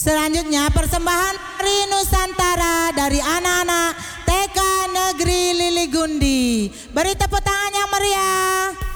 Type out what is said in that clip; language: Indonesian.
Selanjutnya persembahan Tari Nusantara dari anak-anak TK Negeri Lili Gundi. Beri tepuk tangan yang meriah.